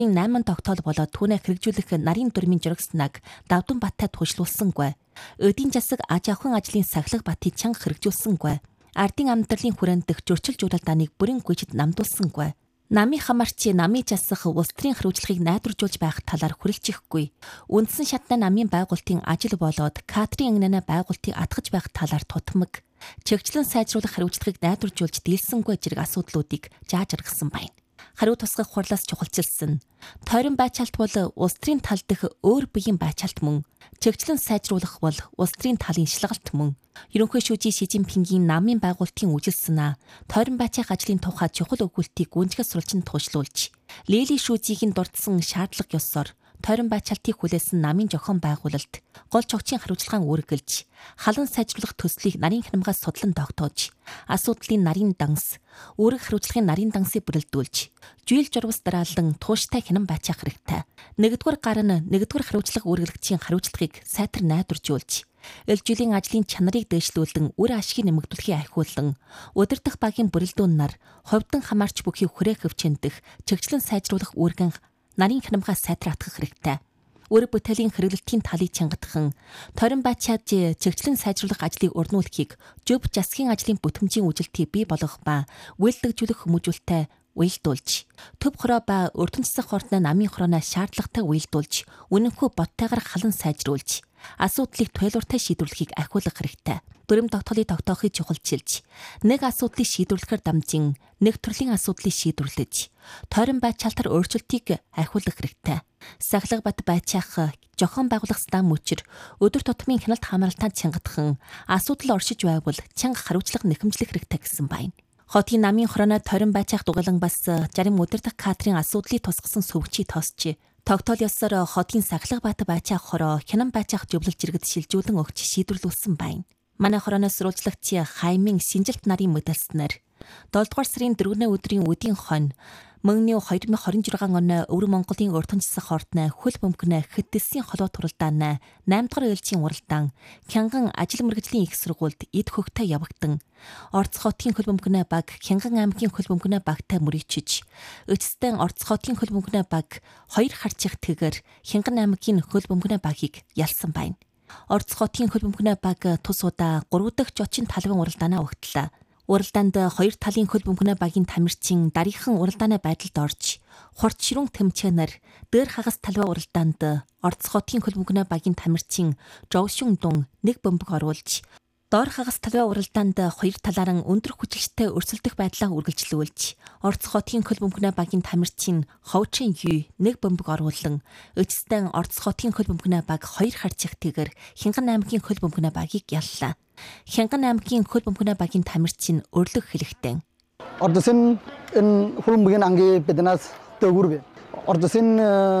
8 тогтоол болоод түүнээ хэрэгжүүлэх нарийн дүрмийн журагснаг Давдан Баттай туужлуулсангүй. Өдийн засаг аж ахуйн ажлын Сахилга Батын чанга хэрэгжүүлсэнгүй. Ардын амьдралын хүрээнд дэх зөрчил журалдааныг бүрэн гүйцэд намдуулсангүй. Намын хамаарчийн намын жасах улс төрийн хариуцлагыг найдваржуулж байх талаар хүрэлцэхгүй. Үндсэн шатны намын байгуулалтын ажил болоод кадрын ангинаа байгуулалтыг атгаж байх талаар тутамг. Чигчлэн сайжруулах хариуцлагыг найдваржуулж дийлсэнгүй зэрэг асуудлуудыг зааж гаргасан байна. Хариу тусгах хурлаас чухалчилсан. Тойрон байцаалт бол улс төрийн тал дэх өөр биеийн байцаалт мөн. Чигчлэн сайжруулах бол улс төрийн талын шалгалт мөн. Ерөнхий шүүжийн Ши Цзиньпингийн намын байгуулалтын үжилснаа тойрон байцаах ажлын тухай чухал өгүүлтийг гүнзгий сурвалжин туушлуулж, лээлийн шүүжийг дурдсан шаардлага ёсоор тойрон байцаалтыг хүлээсэн намын зохион байгуулалт гол чогчийн хариуцлагаан үргэлж, халан сайжруулах төслийг нарийн хямгаас судлан тогтоож, асуудлын нарийн данс, үүрэг хариуцлагын нарийн дансыг бүрэлдүүлж, жийл журвас дараалан тууштай хянан байцаах хэрэгтэй. Нэгдүгээр гар нь нэгдүгээр хариуцлага үргэлгчийн хариуцлагыг сайтар найдваржуулж, элжүүлийн ажлын чанарыг дээшлүүлэн үр ашгийг нэмэгдүүлэхийг ахиулан, удирдах багийн бүрэлдэхүүн нар ховдон хамаарч бүхий хүрээ хөвчөндөх чигчлэн сайжруулах үүргэн нарийн хямгаас сайтар атгах хэрэгтэй. Үүрэг бүтээлийн хэрэглэлтийн талыг чангадахан, тойрон байцааж чигчлэн сайжруулах ажлыг урнуулахыг зөв засгийн ажлын бүтэмжийн үжилтийг бий болгох ба үйлдвэрлэж хүмүүжүүлэлтээ уялдуулж, төв хороо ба өртөн засах ордны намын хорооноос шаардлагатай уялдуулж, үнэнхүү боттойгоор халан сайжруулж, асуудлыг туйлууртай шийдвэрлэхийг ахиулах хэрэгтэй. Дүрм тогтоолыг тогтоохыг чухалчилж, нэг асуудлыг шийдвэрлэхээр дамжин нэг төрлийн асуудлыг шийдвэрлэж, тойрон байцаалтаар өөрчлөлтийг ахиулах хэрэгтэй. Сахилга Бат байцаах зохион байгуулах стан мөчр өдөр тутмын хяналт хамааралтаа чангадахан асуудал оршиж байвал чанга хариуцлага нэхэмжлэх хэрэгтэй гэсэн байна. Хотын намын хорооно тойрон байцаах дугуулан бас зарим удирдах кадрын асуудлыг тусгасан сөвгчийг тосч, тогтоол ёсоор хотын Сахилга Бат байцаах хороо хянан байцаах зөвлөлж иргэд шилжүүлэн өгч шийдвэрлүүлсэн байна. Манай хорооноос сурвалжлагч Хаймын Синжилт нарын мэдээлснээр 7 дугаар сарын 4-ний өдрийн үдийн хонь мөн 2026 оны Өвөр Монголын өртөн засах ордны хөл бөмбөгнө хэдэлсийн холоо туралдаан 8 дугаар ээлжийн уралдаан Хянган ажил мэргэжлийн их сургуульд эд хөгтөө явагдсан. Орц хотын хөл бөмбөгнө баг Хянган аймгийн хөл бөмбөгнө багтай мөрийчиж, эцэстэн Орц хотын хөл бөмбөгнө баг хоёр харчих тэгэр Хянган аймгийн хөл бөмбөгнө багийг ялсан байна. Орц хотын хөл бөмбөгнө баг тус удаа 3 дахь жочин талбын уралдаанаа өгтлээ. Уралдаанд хоёр талын хөл бөмбөгнө багийн тамирчин дараахан уралдааны байдалд орж, хурц ширүүн тэмцээнээр дээр хагас талбай уралдаанд Орц хотын хөл бөмбөгнө багийн тамирчин Жовшин Дун нэг бөмбөг оруулж, доор хагас талбай уралдаанд хоёр талаараа өндөр хүчилжтэй өрсөлдөх байдлаа үргэлжлүүлж, Орц хотын хөл бөмбөгнө багийн тамирчин Ховчин Ю нэг бөмбөг оруулан, эцэстэн Орц хотын хөл бөмбөгнө баг хоёр харчих тэгэр Хянган аймгийн хөл бөмбөгнө багийг яллаа. Хянган аймгийн хөл бөмбөгнө багийн тамирчин өрлөг хэлэхтэн. Ордсын энэ хөл бөмбөгийн анги биднээс төгөрвэ. Ордсын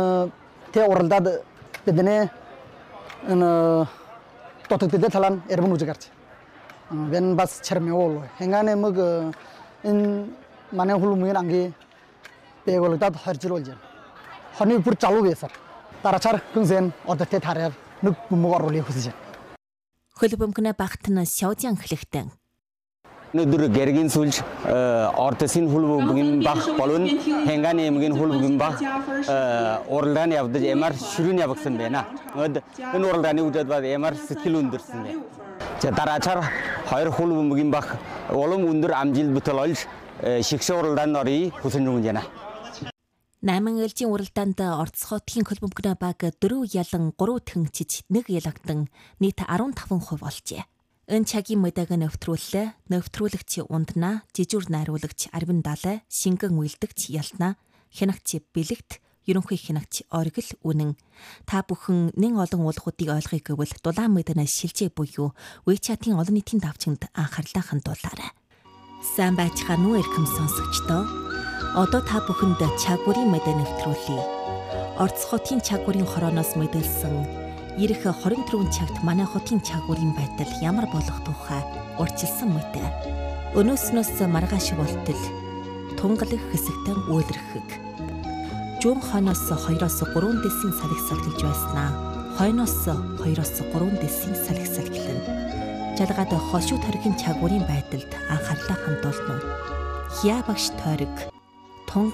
тэ уралдаад биднээ энэ тотогдод талан эрбэн үжигарч. Вен бас чармеол. Хянган аймаг энэ манай хөл бөмбөгийн анги бэголдад харжруулж. Хоны бүр залуу байсаар. Дараачаар күнсэн ордтэй тараар нэг бөмбөг оруулах хүсэж байна. Хөл бөмбөгнө багт нь Сяодян хэлэхтэн. Нүдүр гэргийн сүлж ордсын хөл бөмбөгийн баг болон Хянган аймгийн хөл бөмбөгийн баг уралдаан явдаж ямар ширүүн явагсан байна. Энэ уралдааны үжид ба ямар сэтгэл өндөрсөн бэ. Дараачаар хоёр хөл бөмбөгийн баг улам өндөр амжилт бүтээл олж шигшээ уралдаанд оръё хүсэж байна. 8 ээлжийн уралдаанд Орц хотын хөл бөмбөгнө баг 4 ялан 3 тэнцэж 1 ялагдсан нийт 15% болжээ. Энэ цагийн мэдээг нэвтрүүлэгч Унднаа, жижүүр найруулагч Арвин Далай, шингэн үйлдэгч Ялтнаа, хянагч Бэлэгт, ерөнхий хянагч Оргил Үнэн. Та бүхэн нэн олон уулгуудыг ойлгохыг гэвэл дулаан мэдэнэ шилжээ буюу WeChat-ийн олон нийтийн давчинд анхаарлаа хандуулаарай. Сайн байцгаана уу эрхэм сонсогчдоо. Одоо та бүхэнд чагварын мэдээ нэвтрүүлье. Орц хотын чагварын хорооноос мэдээлсэн ирэх 24 цагт манай хотын чагварын байдал ямар болох тухай урьдчилсан мэдээ. Өнөөснөөс маргааш болтол тунгалах хэсэгтэн үйлэрхэг. Жуун хойноос 2-оос 3 дэсийн салхи байснаа. Хойноос 2-оос 3 дэсийн салхи эхлэн. Жалгаад хошуу тархин чагварын байдалд анхаарлаа хандуулна. Хя багш тойрог